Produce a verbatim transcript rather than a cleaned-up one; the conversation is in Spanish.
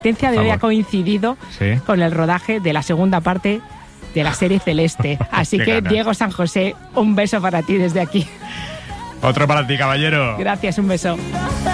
de hoy ha coincidido sí. con el rodaje de la segunda parte de la serie Celeste. Así que, ganas. Diego San José, un beso para ti desde aquí. Otro para ti, caballero. Gracias, un beso.